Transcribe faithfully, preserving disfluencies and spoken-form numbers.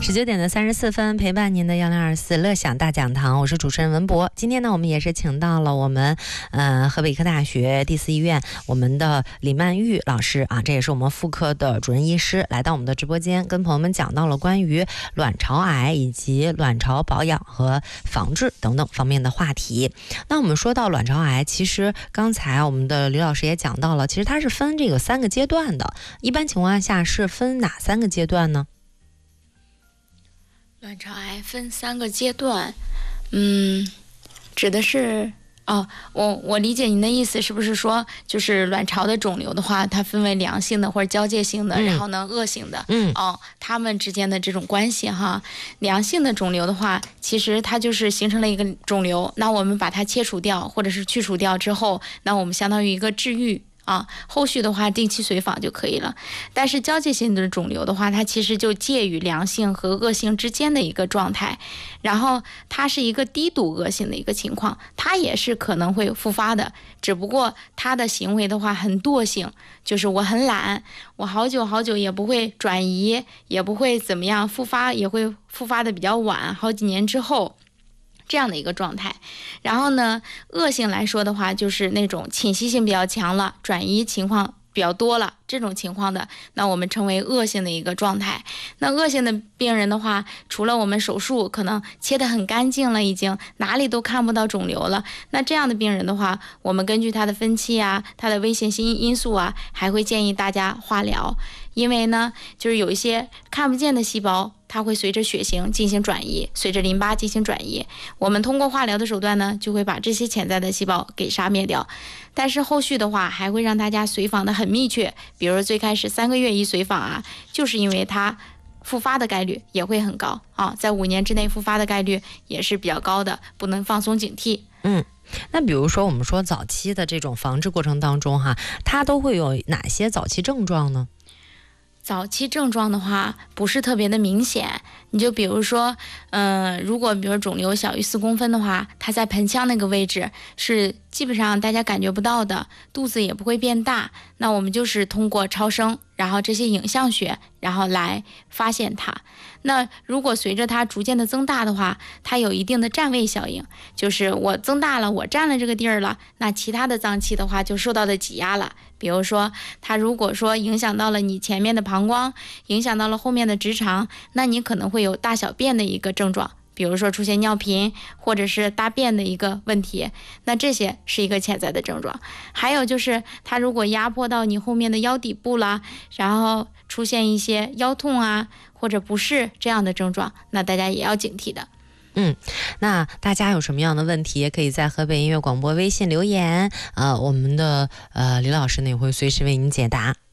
十九点的三十四分，陪伴您的幺零二四乐享大讲堂，我是主持人文博。今天呢，我们也是请到了我们呃河北医科大学第四医院我们的李曼玉老师啊，这也是我们妇科的主任医师，来到我们的直播间，跟朋友们讲到了关于卵巢癌以及卵巢保养和防治等等方面的话题。那我们说到卵巢癌，其实刚才我们的李老师也讲到了，其实它是分这个三个阶段的，一般情况下是分哪三个阶段呢？ 卵巢癌分三个阶段，嗯，指的是哦，我我理解您的意思，是不是说就是卵巢的肿瘤的话，它分为良性的或者交界性的，嗯、然后呢恶性的，嗯，哦，它们之间的这种关系哈。良性的肿瘤的话，其实它就是形成了一个肿瘤，那我们把它切除掉或者是去除掉之后，那我们相当于一个治愈。啊，后续的话定期随访就可以了。但是交界性的肿瘤的话，它其实就介于良性和恶性之间的一个状态，然后它是一个低度恶性的一个情况，它也是可能会复发的，只不过它的行为的话很惰性，就是我很懒，我好久好久也不会转移，也不会怎么样，复发也会复发的比较晚，好几年之后。这样的一个状态，然后呢，恶性来说的话，就是那种侵袭性比较强了，转移情况比较多了，这种情况的，那我们称为恶性的一个状态。那恶性的病人的话，除了我们手术可能切得很干净了，已经哪里都看不到肿瘤了，那这样的病人的话，我们根据他的分期啊，他的危险性因素啊，还会建议大家化疗。因为呢，就是有一些看不见的细胞，它会随着血型进行转移，随着淋巴进行转移。我们通过化疗的手段呢，就会把这些潜在的细胞给杀灭掉。但是后续的话，还会让大家随访的很密切，比如最开始三个月一随访啊，就是因为它复发的概率也会很高啊，在五年之内复发的概率也是比较高的，不能放松警惕。 嗯。那比如说我们说早期的这种防治过程当中哈，它都会有哪些早期症状呢？ 早期症状的话不是特别的明显，你就比如说嗯、呃，如果比如肿瘤小于四公分的话，它在盆腔那个位置是基本上大家感觉不到的，肚子也不会变大，那我们就是通过超声然后这些影像学然后来发现它。那如果随着它逐渐的增大的话，它有一定的占位效应，就是我增大了，我占了这个地儿了，那其他的脏器的话就受到的挤压了。比如说它如果说影响到了你前面的膀胱，影响到了后面的直肠，那你可能会有大小便的一个症状，比如说出现尿频或者是大便的一个问题，那这些是一个潜在的症状。还有就是它如果压迫到你后面的腰底部啦，然后出现一些腰痛啊或者不适这样的症状，那大家也要警惕的。 嗯，那大家有什么样的问题，也可以在河北音乐广播微信留言，呃，我们的呃李老师呢也会随时为您解答。